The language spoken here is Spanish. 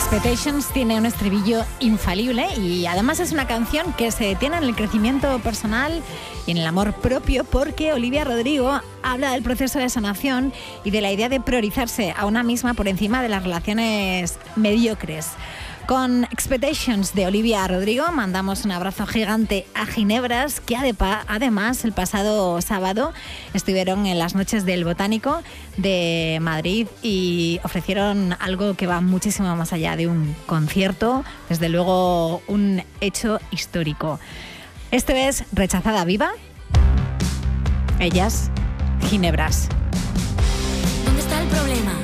Expectations tiene un estribillo infalible y además es una canción que se detiene en el crecimiento personal y en el amor propio, porque Olivia Rodrigo habla del proceso de sanación y de la idea de priorizarse a una misma por encima de las relaciones mediocres. Con Expectations de Olivia Rodrigo mandamos un abrazo gigante a Ginebras, que además el pasado sábado estuvieron en las noches del Botánico de Madrid y ofrecieron algo que va muchísimo más allá de un concierto, desde luego un hecho histórico. Este es Rechazada Viva, ellas, Ginebras.